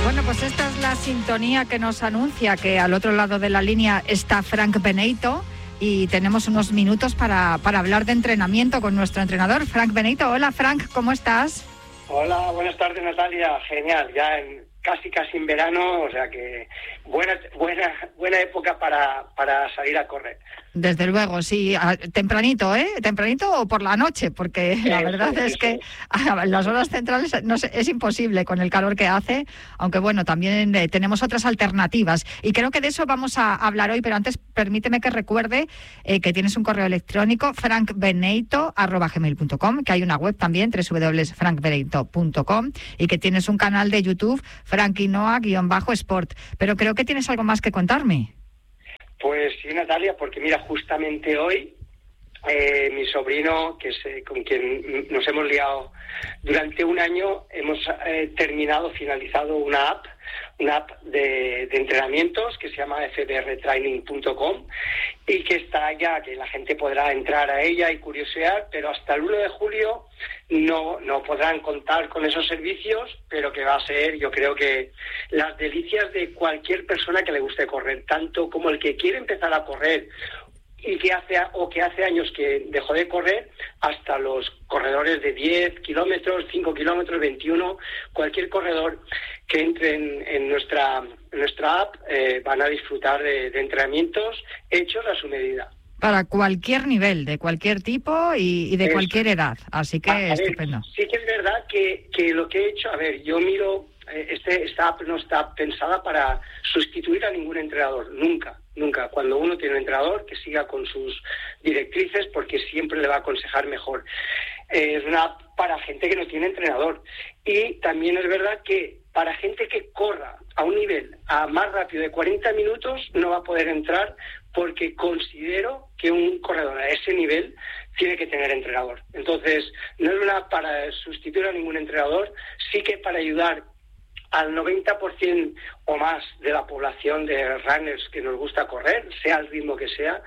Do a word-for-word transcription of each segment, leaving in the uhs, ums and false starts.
Bueno, pues esta es la sintonía que nos anuncia que al otro lado de la línea está Frank Beneito y tenemos unos minutos para, para hablar de entrenamiento con nuestro entrenador, Frank Beneito. Hola, Frank, ¿cómo estás? Hola, buenas tardes, Natalia. Genial, ya en, casi casi en verano, o sea que buena buena buena época para, para salir a correr. Desde luego, sí, a, tempranito, ¿eh? Tempranito o por la noche, porque la Eso, verdad es eso. que a las horas centrales no sé, es imposible con el calor que hace, aunque bueno, también eh, tenemos otras alternativas. Y creo que de eso vamos a hablar hoy, pero antes permíteme que recuerde eh, que tienes un correo electrónico, frank beneito arroba gmail punto com, que hay una web también, doble u doble u doble u punto frank beneito punto com, y que tienes un canal de YouTube, Frankinoa-Sport. Pero creo que tienes algo más que contarme. Pues sí, Natalia, porque mira, justamente hoy eh, mi sobrino, que es eh, con quien nos hemos liado durante un año, hemos eh, terminado, finalizado una app, una app de, de entrenamientos que se llama f b r training punto com y que está ya, que la gente podrá entrar a ella y curiosear, pero hasta el uno de julio no, no podrán contar con esos servicios, pero que va a ser, yo creo que las delicias de cualquier persona que le guste correr, tanto como el que quiere empezar a correr y que hace o que hace años que dejó de correr, hasta los corredores de diez kilómetros, cinco kilómetros, veintiuno, cualquier corredor que entre en, en nuestra en nuestra app eh, van a disfrutar de, de entrenamientos hechos a su medida. Para cualquier nivel, de cualquier tipo y, y de Eso. Cualquier edad, así que A ver, estupendo. sí que es verdad que, que lo que he hecho, a ver, yo miro, eh, este, esta app no está pensada para sustituir a ningún entrenador, nunca, nunca. Cuando uno tiene un entrenador, que siga con sus directrices porque siempre le va a aconsejar mejor. Eh, es una app para gente que no tiene entrenador. Y también es verdad que para gente que corra a un nivel a más rápido de cuarenta minutos no va a poder entrar, porque considero que un corredor a ese nivel tiene que tener entrenador. Entonces, no es una para sustituir a ningún entrenador, sí que para ayudar al noventa por ciento o más de la población de runners que nos gusta correr, sea el ritmo que sea,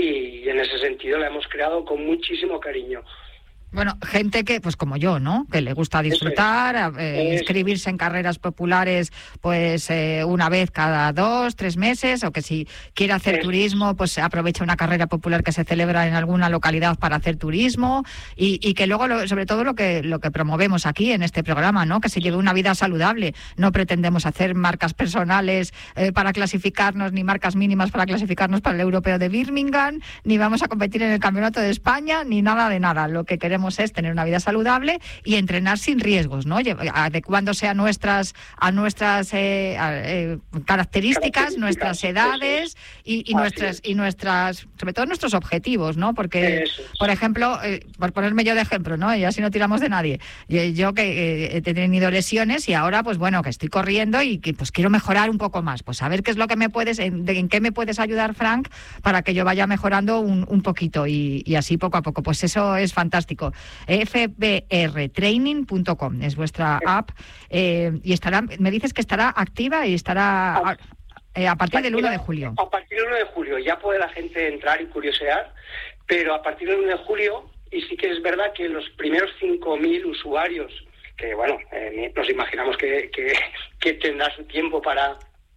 y en ese sentido la hemos creado con muchísimo cariño. Bueno, gente que, pues como yo, ¿no? Que le gusta disfrutar, eh, inscribirse en carreras populares, pues eh, una vez cada dos, tres meses, o que si quiere hacer Eso. turismo, pues aprovecha una carrera popular que se celebra en alguna localidad para hacer turismo, y, y que luego, lo, sobre todo, lo que lo que promovemos aquí en este programa, ¿no? Que se lleve una vida saludable. No pretendemos hacer marcas personales eh, para clasificarnos, ni marcas mínimas para clasificarnos para el europeo de Birmingham, ni vamos a competir en el Campeonato de España, ni nada de nada. Lo que queremos es tener una vida saludable y entrenar sin riesgos, ¿no? Adecuándose a nuestras a nuestras eh, a, eh, características, Características, nuestras edades y, y nuestras y nuestras sobre todo nuestros objetivos, ¿no? Porque, Eso es. por ejemplo, eh, por ponerme yo de ejemplo, ¿no? Y así no tiramos de nadie. Yo, yo que eh, he tenido lesiones y ahora, pues bueno, que estoy corriendo y que pues quiero mejorar un poco más. Pues a ver qué es lo que me puedes, en, de, en qué me puedes ayudar, Frank, para que yo vaya mejorando un, un poquito y, y así poco a poco. Pues eso es fantástico. f b r training punto com es vuestra app eh, y estará, me dices que estará activa y estará a, eh, a partir del uno de julio. A partir del uno de julio ya puede la gente entrar y curiosear, pero a partir del uno de julio, y sí que es verdad que los primeros cinco mil usuarios, que bueno, eh, nos imaginamos que, que, que tendrá su tiempo para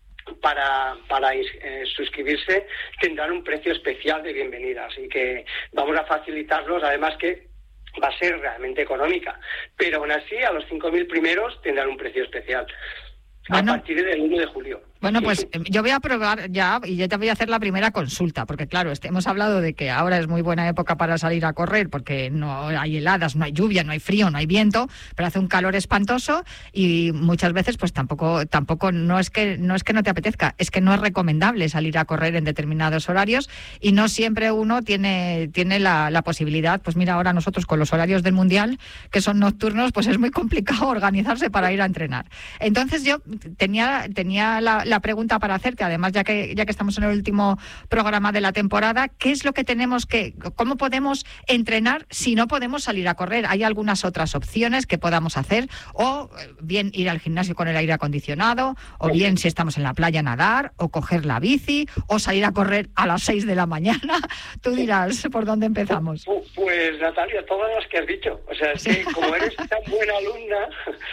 para para eh, suscribirse, tendrán un precio especial de bienvenida, así que vamos a facilitarlos, además que va a ser realmente económica, pero aún así a los cinco mil primeros tendrán un precio especial bueno, a partir del uno de julio. Bueno, pues yo voy a probar ya y yo te voy a hacer la primera consulta, porque claro, este, hemos hablado de que ahora es muy buena época para salir a correr porque no hay heladas, no hay lluvia, no hay frío, no hay viento, pero hace un calor espantoso y muchas veces pues tampoco tampoco no es que no es que no te apetezca, es que no es recomendable salir a correr en determinados horarios y no siempre uno tiene tiene la, la posibilidad. Pues mira, ahora nosotros con los horarios del Mundial, que son nocturnos, pues es muy complicado organizarse para ir a entrenar. Entonces yo tenía tenía la la pregunta para hacerte, además, ya que ya que estamos en el último programa de la temporada, ¿qué es lo que tenemos que, cómo podemos entrenar si no podemos salir a correr? ¿Hay algunas otras opciones que podamos hacer? O bien ir al gimnasio con el aire acondicionado, o bien si estamos en la playa nadar, o coger la bici, o salir a correr a las seis de la mañana. Tú dirás por dónde empezamos. Pues Natalia, todas las que has dicho. O sea, es que como eres tan buena alumna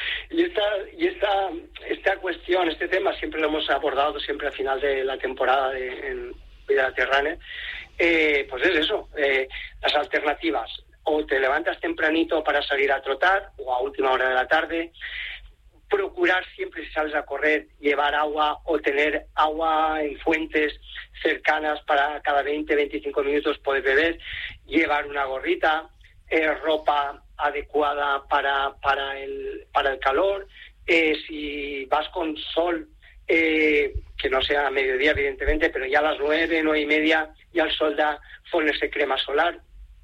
y esta y esta esta cuestión, este tema siempre lo hemos abordado siempre al final de la temporada de, en Vida Terránea, eh, pues es eso, eh, las alternativas. O te levantas tempranito para salir a trotar o a última hora de la tarde. Procurar siempre, si sales a correr, llevar agua o tener agua en fuentes cercanas para cada veinte a veinticinco minutos poder beber. Llevar una gorrita, eh, ropa adecuada para, para, el, para el calor. Eh, si vas con sol, eh, que no sea a mediodía, evidentemente, pero ya a las nueve, nueve y media, ya el sol da, ponerse crema solar.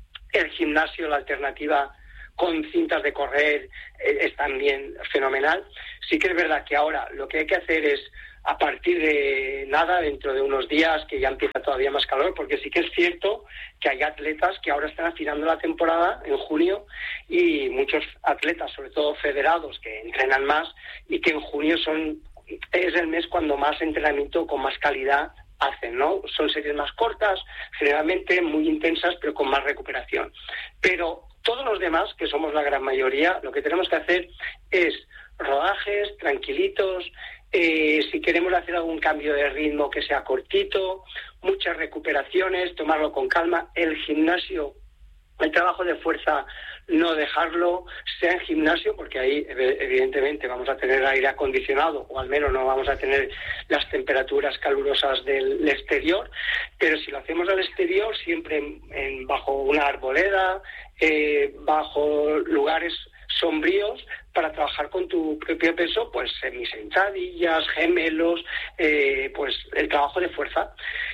El gimnasio, la alternativa con cintas de correr, eh, es también fenomenal. Sí que es verdad que ahora lo que hay que hacer es, a partir de nada, dentro de unos días, que ya empieza todavía más calor, porque sí que es cierto que hay atletas que ahora están afinando la temporada en junio, y muchos atletas, sobre todo federados, que entrenan más y que en junio son es el mes cuando más entrenamiento con más calidad hacen, ¿no? Son series más cortas, generalmente muy intensas, pero con más recuperación. Pero todos los demás, que somos la gran mayoría, lo que tenemos que hacer es rodajes, tranquilitos, eh, si queremos hacer algún cambio de ritmo que sea cortito, muchas recuperaciones, tomarlo con calma. El gimnasio, el trabajo de fuerza, no dejarlo, sea en gimnasio, porque ahí evidentemente vamos a tener aire acondicionado, o al menos no vamos a tener las temperaturas calurosas del exterior, pero si lo hacemos al exterior, siempre en, en, bajo una arboleda, eh, bajo lugares sombríos, para trabajar con tu propio peso, pues semisentadillas, gemelos, eh, pues el trabajo de fuerza.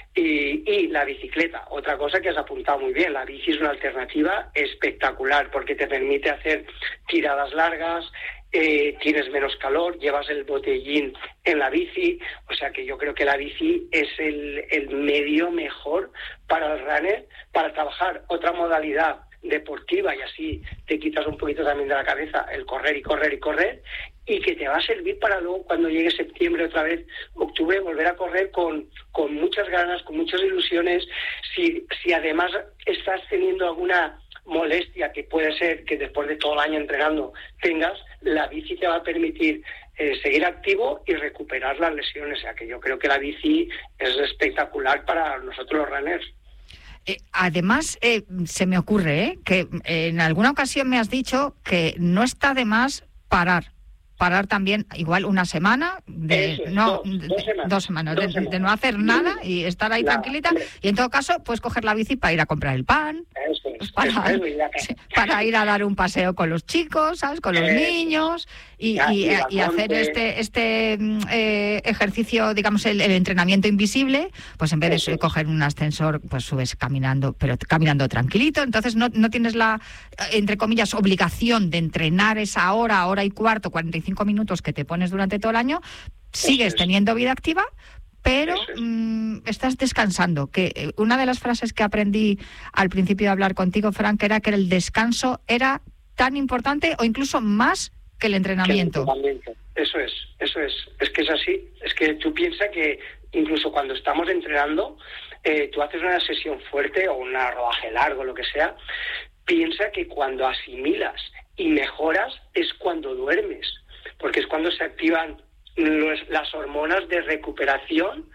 Y, y la bicicleta, otra cosa que has apuntado muy bien, la bici es una alternativa espectacular porque te permite hacer tiradas largas, eh, tienes menos calor, llevas el botellín en la bici, o sea que yo creo que la bici es el, el medio mejor para el runner, para trabajar otra modalidad deportiva, y así te quitas un poquito también de la cabeza el correr y correr y correr, y que te va a servir para luego, cuando llegue septiembre otra vez, octubre, volver a correr con, con muchas ganas, con muchas ilusiones. Si, si además estás teniendo alguna molestia, que puede ser que después de todo el año entrenando tengas, la bici te va a permitir eh, seguir activo y recuperar las lesiones. O sea que yo creo que la bici es espectacular para nosotros los runners. Eh, además, eh, se me ocurre eh, que eh, en alguna ocasión me has dicho que no está de más parar. Parar también igual una semana, de Eso es, no dos, de, dos semanas, dos semanas, dos de, semanas. de no hacer nada y estar ahí Nada. tranquilita, y en todo caso puedes coger la bici para ir a comprar el pan, Eso es, pues para, eso es, y ya que- sí, para ir a dar un paseo con los chicos, ¿sabes? Con los Eh, niños, y, ya, y, ir al y hacer monte. este este mm, eh, ejercicio, digamos, el, el entrenamiento invisible, pues en vez de Eso su- es. coger un ascensor, pues subes caminando, pero caminando tranquilito. Entonces no, no tienes la, entre comillas, obligación de entrenar esa hora, hora y cuarto, cuarenta y cinco minutos que te pones durante todo el año. Sigues es. teniendo vida activa, pero Eso es. mmm, estás descansando. Que eh, una de las frases que aprendí al principio de hablar contigo, Frank, era que el descanso era tan importante o incluso más que el entrenamiento. Que el entrenamiento. Eso es, eso es. Es que es así. Es que tú piensas que incluso cuando estamos entrenando, eh, tú haces una sesión fuerte o un rodaje largo, lo que sea, piensa que cuando asimilas y mejoras es cuando duermes, porque es cuando se activan los, las hormonas de recuperación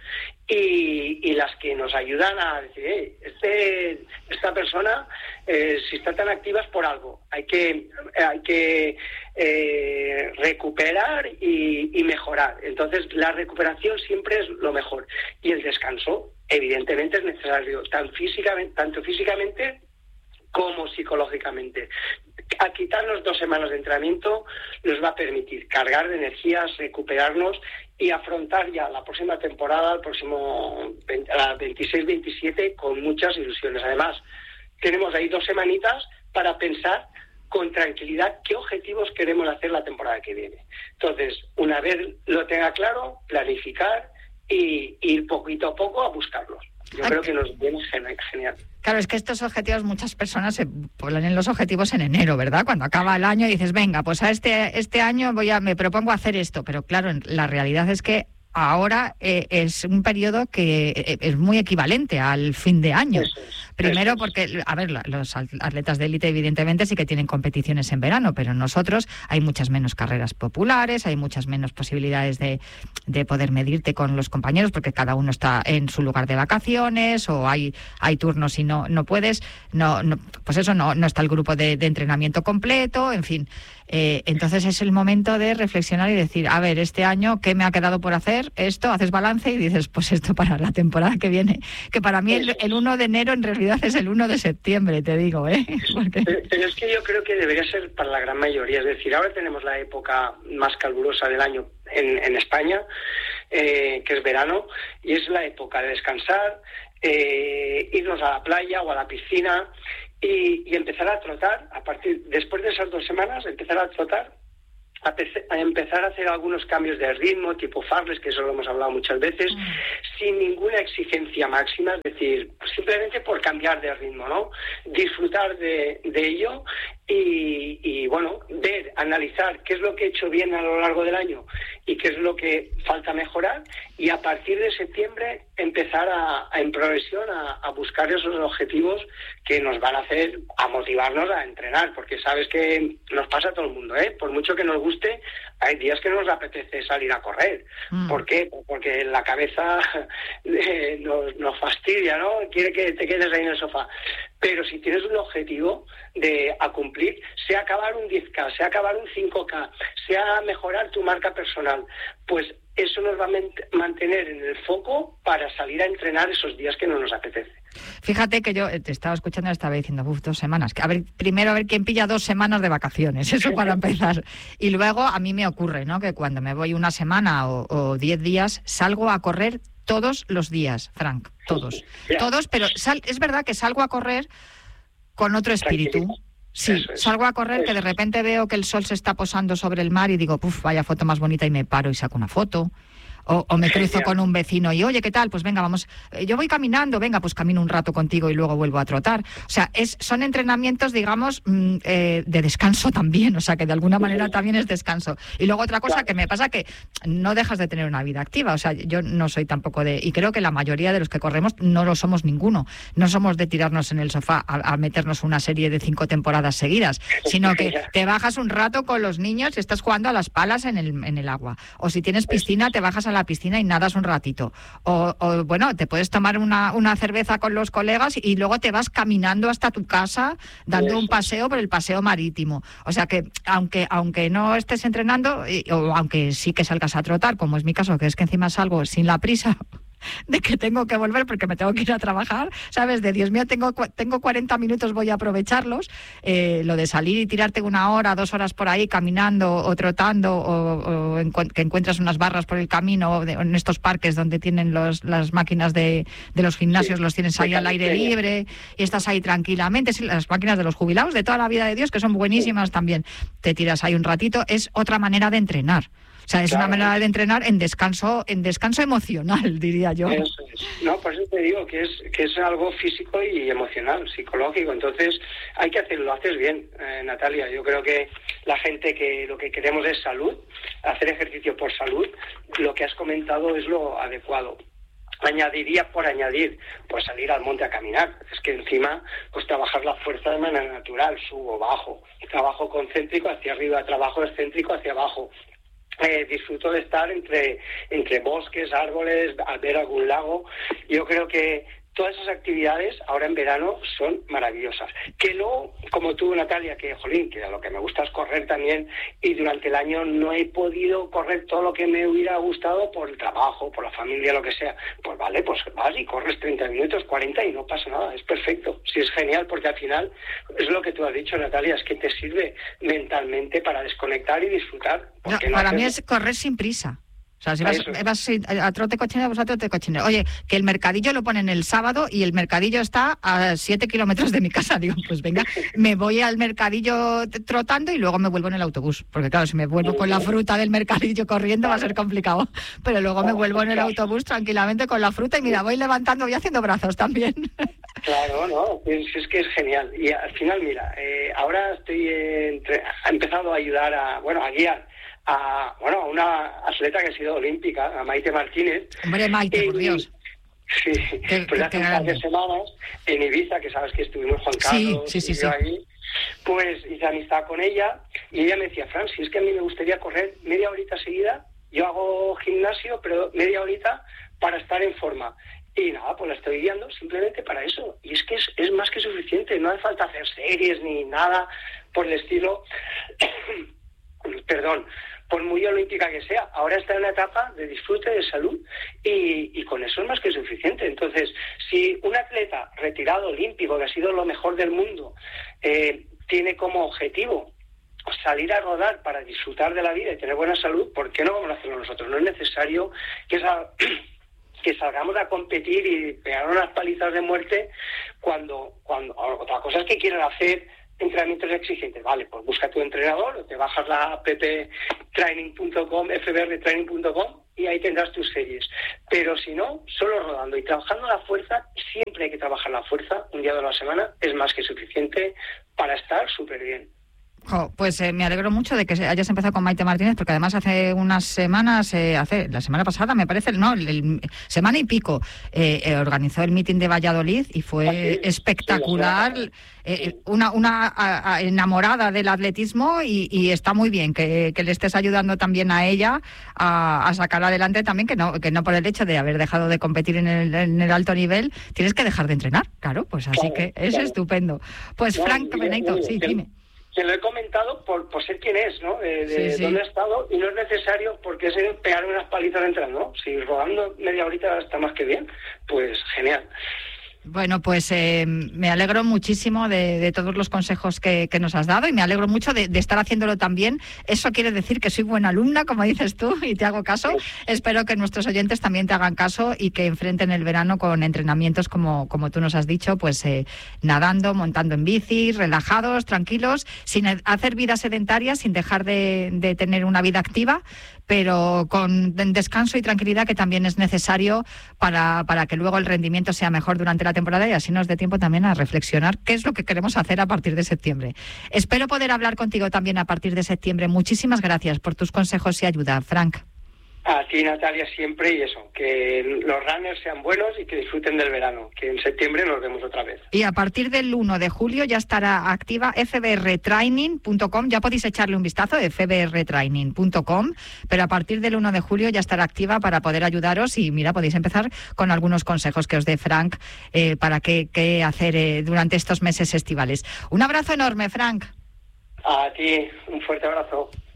y, y las que nos ayudan a decir, hey, este, esta persona, eh, si está tan activa es por algo. Hay que, hay que eh, recuperar y, y mejorar. Entonces, la recuperación siempre es lo mejor. Y el descanso, evidentemente, es necesario, tan físicamente, tanto físicamente como psicológicamente. A quitarnos dos semanas de entrenamiento nos va a permitir cargar de energías, recuperarnos y afrontar ya la próxima temporada, el próximo veintiséis veintisiete, con muchas ilusiones. Además, tenemos ahí dos semanitas para pensar con tranquilidad qué objetivos queremos hacer la temporada que viene. Entonces, una vez lo tenga claro, planificar y ir poquito a poco a buscarlos. Yo Ay, creo que nos viene genial. Claro, es que estos objetivos, muchas personas se ponen los objetivos en enero, ¿verdad? Cuando acaba el año y dices, venga, pues a este este año voy a me propongo hacer esto. Pero claro, la realidad es que ahora eh, es un periodo que eh, es muy equivalente al fin de año. Eso es, Primero eso es. porque, a ver, los atletas de élite evidentemente sí que tienen competiciones en verano, pero nosotros hay muchas menos carreras populares, hay muchas menos posibilidades de, de poder medirte con los compañeros porque cada uno está en su lugar de vacaciones o hay hay turnos y no no puedes, no, no pues eso, no no está el grupo de, de entrenamiento completo, en fin. Eh, entonces es el momento de reflexionar y decir, a ver, este año, ¿qué me ha quedado por hacer? Esto, haces balance y dices, pues esto para la temporada que viene, que para mí el, el uno de enero en realidad es el uno de septiembre, te digo, ¿eh? Porque... Pero, pero es que yo creo que debería ser para la gran mayoría, es decir, ahora tenemos la época más calurosa del año en, en España, eh, que es verano, y es la época de descansar, eh, irnos a la playa o a la piscina, Y, y empezar a trotar, a partir después de esas dos semanas, empezar a trotar, a, pece, a empezar a hacer algunos cambios de ritmo, tipo farles, que eso lo hemos hablado muchas veces, mm. sin ninguna exigencia máxima, es decir, simplemente por cambiar de ritmo, ¿no? Disfrutar de, de ello y, y, bueno, ver, analizar qué es lo que he hecho bien a lo largo del año y qué es lo que falta mejorar, y a partir de septiembre empezar a, a en progresión a, a buscar esos objetivos que nos van a hacer, a motivarnos a entrenar, porque sabes que nos pasa a todo el mundo, ¿eh? Por mucho que nos guste, hay días que no nos apetece salir a correr. Mm. ¿Por qué? Porque la cabeza eh, nos, nos fastidia, ¿no? Quiere que te quedes ahí en el sofá. Pero si tienes un objetivo de a cumplir, sea acabar un diez K, sea acabar un cinco K, sea mejorar tu marca personal, pues eso nos va a mantener en el foco para salir a entrenar esos días que no nos apetece. Fíjate que yo te estaba escuchando y estaba diciendo, uff, dos semanas. A ver, primero a ver quién pilla dos semanas de vacaciones, eso para empezar. Y luego a mí me ocurre, ¿no? Que cuando me voy una semana o, o diez días, salgo a correr todos los días, Frank, todos. Yeah. Todos, pero sal, es verdad que salgo a correr con otro espíritu. Sí, es. Salgo a correr que de repente veo que el sol se está posando sobre el mar y digo, puf, vaya foto más bonita, y me paro y saco una foto. O, o me cruzo con un vecino y, oye, ¿qué tal? Pues venga, vamos, eh, yo voy caminando, venga, pues camino un rato contigo y luego vuelvo a trotar. O sea, es, son entrenamientos, digamos, mm, eh, de descanso también, o sea, que de alguna manera también es descanso. Y luego otra cosa que me pasa, que no dejas de tener una vida activa, o sea, yo no soy tampoco de, y creo que la mayoría de los que corremos no lo somos ninguno, no somos de tirarnos en el sofá a, a meternos una serie de cinco temporadas seguidas, sino que te bajas un rato con los niños y estás jugando a las palas en el, en el agua. O si tienes piscina, te bajas a la piscina y nadas un ratito, o, o bueno, te puedes tomar una, una cerveza con los colegas y luego te vas caminando hasta tu casa dando un paseo por el paseo marítimo. O sea que aunque aunque no estés entrenando, o aunque sí que salgas a trotar, como es mi caso, que es que encima salgo sin la prisa de que tengo que volver porque me tengo que ir a trabajar, ¿sabes? De Dios mío, tengo tengo cuarenta minutos, voy a aprovecharlos. Eh, lo de salir y tirarte una hora, dos horas por ahí caminando o trotando, o, o encu- que encuentras unas barras por el camino, o de, en estos parques donde tienen los, las máquinas de, de los gimnasios, sí, los tienes ahí al aire libre y estás ahí tranquilamente. Sí, las máquinas de los jubilados de toda la vida de Dios, que son buenísimas, sí, también. Te tiras ahí un ratito. Es otra manera de entrenar. O sea, es claro, una manera de entrenar en descanso, en descanso emocional, diría yo. Eso es. No, por eso te digo que es que es algo físico y emocional, psicológico. Entonces, hay que hacerlo, lo haces bien, eh, Natalia. Yo creo que la gente que lo que queremos es salud, hacer ejercicio por salud. Lo que has comentado es lo adecuado. Añadiría por añadir, pues salir al monte a caminar. Es que encima, pues trabajar la fuerza de manera natural, subo, bajo, trabajo concéntrico hacia arriba, trabajo excéntrico hacia abajo. Eh, disfruto de estar entre entre bosques, árboles, al ver algún lago. Yo creo que todas esas actividades ahora en verano son maravillosas. Que luego, como tú, Natalia, que jolín, que a lo que me gusta es correr también, y durante el año no he podido correr todo lo que me hubiera gustado por el trabajo, por la familia, lo que sea. Pues vale, pues vas y corres treinta minutos, cuarenta y no pasa nada, es perfecto. Sí, es genial, porque al final es lo que tú has dicho, Natalia, es que te sirve mentalmente para desconectar y disfrutar. No, no para mí es correr sin prisa. O sea, si vas, vas a trote cochinero, vas a trote cochinero. Oye, que el mercadillo lo ponen el sábado y el mercadillo está a siete kilómetros de mi casa. Digo, pues venga, me voy al mercadillo trotando y luego me vuelvo en el autobús. Porque claro, si me vuelvo con la fruta del mercadillo corriendo va a ser complicado. Pero luego me vuelvo en el autobús tranquilamente con la fruta y mira, voy levantando, voy haciendo brazos también. Claro, no, es, es que es genial. Y al final, mira, eh, ahora estoy entre, ha empezado a ayudar a, bueno, a guiar a, bueno, a una atleta que ha sido olímpica, a Maite Martínez. Hombre, Maite, y, por Dios. Sí, qué, pues hace un par de semanas en Ibiza, que sabes que estuvimos Juan Carlos sí, sí, sí, y yo sí. allí, pues hice amistad con ella y ella me decía, Fran, si es que a mí me gustaría correr media horita seguida, yo hago gimnasio, pero media horita para estar en forma. Y nada, pues la estoy guiando simplemente para eso. Y es que es, es más que suficiente, no hace falta hacer series ni nada por el estilo, perdón, por muy olímpica que sea. Ahora está en una etapa de disfrute, de salud, y, y con eso es más que suficiente. Entonces, si un atleta retirado olímpico, que ha sido lo mejor del mundo, eh, tiene como objetivo salir a rodar para disfrutar de la vida y tener buena salud, ¿por qué no vamos a hacerlo nosotros? No es necesario que esa... que salgamos a competir y pegar unas palizas de muerte cuando, cuando otra cosa es que quieran hacer entrenamientos exigentes. Vale, pues busca tu entrenador o te bajas la app training punto com, f b r training punto com y ahí tendrás tus series. Pero si no, solo rodando y trabajando la fuerza, siempre hay que trabajar la fuerza, un día de la semana es más que suficiente para estar súper bien. Oh, pues eh, me alegro mucho de que hayas empezado con Maite Martínez, porque además hace unas semanas, eh, hace la semana pasada me parece, no, el, el, semana y pico, eh, eh, organizó el meeting de Valladolid y fue ah, sí, espectacular, sí, eh, una, una a, a, enamorada del atletismo y, y está muy bien que, que le estés ayudando también a ella a, a sacar adelante también, que no, que no por el hecho de haber dejado de competir en el, en el alto nivel, tienes que dejar de entrenar, claro, pues así claro, que es claro. Estupendo. Pues no, Frank Benito, sí, dime. Que lo he comentado por, por ser quien es, ¿no? De, de sí, sí. dónde he estado, y no es necesario porque es pegar unas palizas entrando, ¿no? Si rodando media horita está más que bien, pues genial. Bueno, pues eh, me alegro muchísimo de, de todos los consejos que, que nos has dado y me alegro mucho de, de estar haciéndolo también. Eso quiere decir que soy buena alumna, como dices tú, y te hago caso. Sí. Espero que nuestros oyentes también te hagan caso y que enfrenten el verano con entrenamientos como, como tú nos has dicho, pues eh, nadando, montando en bici, relajados, tranquilos, sin hacer vida sedentaria, sin dejar de, de tener una vida activa, pero con descanso y tranquilidad que también es necesario para, para que luego el rendimiento sea mejor durante la temporada y así nos dé tiempo también a reflexionar qué es lo que queremos hacer a partir de septiembre. Espero poder hablar contigo también a partir de septiembre. Muchísimas gracias por tus consejos y ayuda, Frank. A ti, Natalia, siempre, y eso, que los runners sean buenos y que disfruten del verano, que en septiembre nos vemos otra vez. Y a partir del uno de julio ya estará activa f b r training punto com, ya podéis echarle un vistazo, f b r training punto com, pero a partir del uno de julio ya estará activa para poder ayudaros y mira, podéis empezar con algunos consejos que os dé Frank eh, para qué, qué hacer eh, durante estos meses estivales. Un abrazo enorme, Frank. A ti, un fuerte abrazo.